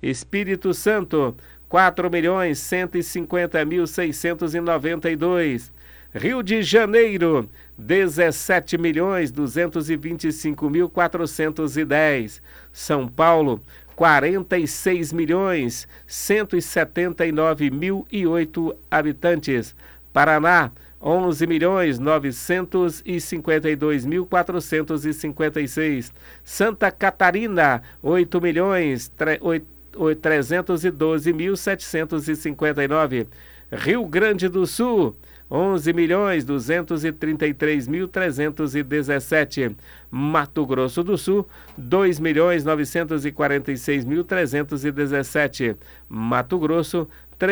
Espírito Santo, 4.150.692. Rio de Janeiro, 17.225.410. São Paulo, 46.179.008 habitantes. Paraná, 11.952.456. Santa Catarina, 8.312.759. Rio Grande do Sul, 11.233.317. Mato Grosso do Sul, 2.946.317. Mato Grosso,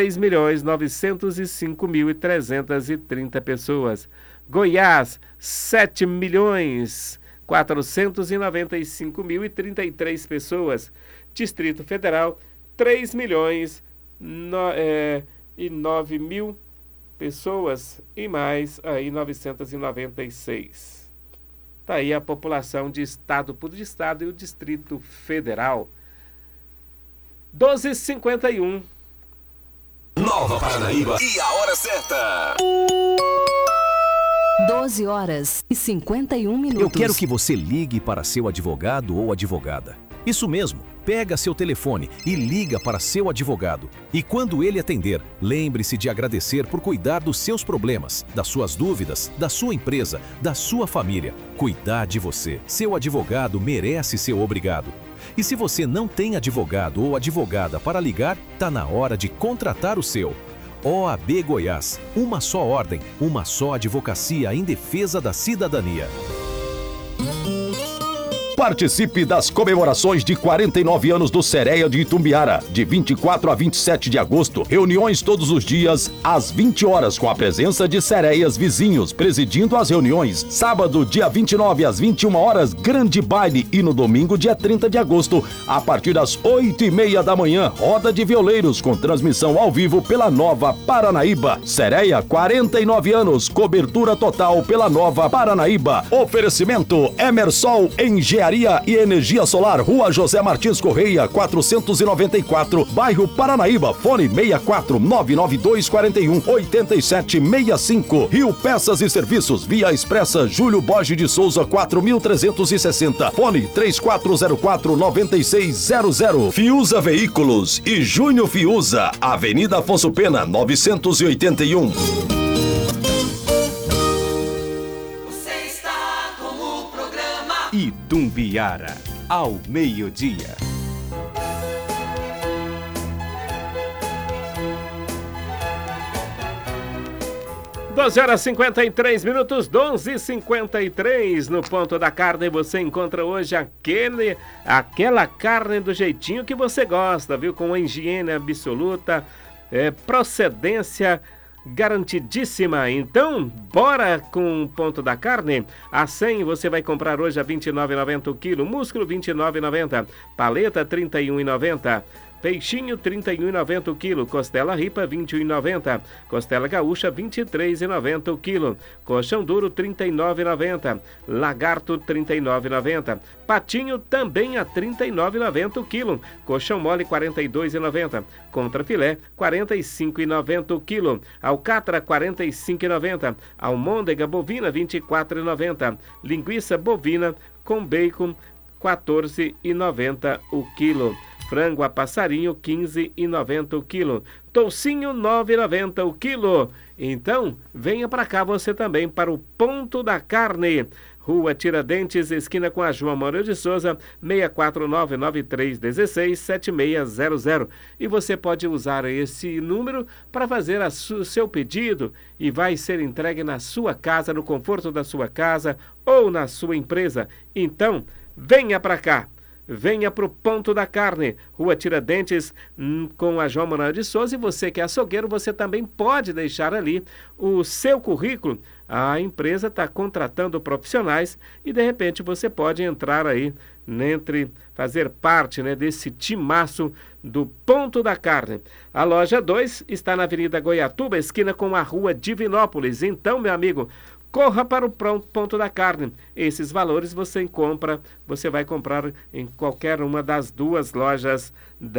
3.905.330 pessoas. Goiás, 7.495.033 pessoas. Distrito Federal, 3.009.000 pessoas e mais aí 996. Tá aí a população de estado por estado e o Distrito Federal. 12h51. Nova Paranaíba e a hora certa. 12h51. Eu quero que você ligue para seu advogado ou advogada. Isso mesmo, pega seu telefone e liga para seu advogado. E quando ele atender, lembre-se de agradecer por cuidar dos seus problemas, das suas dúvidas, da sua empresa, da sua família. Cuidar de você. Seu advogado merece ser obrigado. E se você não tem advogado ou advogada para ligar, tá na hora de contratar o seu. OAB Goiás, uma só ordem, uma só advocacia em defesa da cidadania. Participe das comemorações de 49 anos do Sereia de Itumbiara, de 24 a 27 de agosto. Reuniões todos os dias, às 20 horas, com a presença de sereias vizinhos, presidindo as reuniões. Sábado, dia 29, às 21 horas, grande baile. E no domingo, dia 30 de agosto, a partir das 8h30 da manhã, roda de violeiros, com transmissão ao vivo pela Nova Paranaíba. Sereia, 49 anos, cobertura total pela Nova Paranaíba. Oferecimento Emersol Engenharia e Energia Solar, Rua José Martins Correia, 494, bairro Paranaíba. Fone 64-99241-8765. Rio Peças e Serviços, Via Expressa Júlio Borges de Souza, 4360. Fone 3404-9600. Fiuza Veículos e Júnior Fiuza, Avenida Afonso Pena, 981. Itumbiara, ao meio-dia. Doze horas 53 minutos, 12h53. No Ponto da Carne você encontra hoje aquela carne do jeitinho que você gosta, viu? Com higiene absoluta, procedência garantidíssima. Então, bora com o Ponto da Carne. A 100 você vai comprar hoje a R$ 29,90 o quilo. Músculo R$ 29,90. Paleta R$ 31,90. Peixinho R$ 31,90 o quilo. Costela ripa R$ 21,90. Costela gaúcha R$ 23,90 o quilo. Colchão duro R$ 39,90. Lagarto R$ 39,90. Patinho também a R$ 39,90 o quilo. Colchão mole R$ 42,90. Contrafilé R$ 45,90 o quilo. Alcatra R$ 45,90. Almôndega bovina R$ 24,90. Linguiça bovina com bacon R$ 14,90 o quilo. Frango a passarinho, R$ 15,90 o quilo. Toucinho, R$ 9,90 o quilo. Então, venha para cá você também para o Ponto da Carne. Rua Tiradentes, esquina com a João Moura de Souza, 649-9316-7600. E você pode usar esse número para fazer o seu pedido e vai ser entregue na sua casa, no conforto da sua casa ou na sua empresa. Então, venha para cá. Venha para o Ponto da Carne, Rua Tiradentes, com a João Manuel de Souza. E você que é açougueiro, você também pode deixar ali o seu currículo. A empresa está contratando profissionais e, de repente, você pode entrar aí, fazer parte desse timaço do Ponto da Carne. A loja 2 está na Avenida Goiatuba, esquina com a Rua Divinópolis. Então, meu amigo, corra para o Ponto da Carne. Esses valores você vai comprar em qualquer uma das duas lojas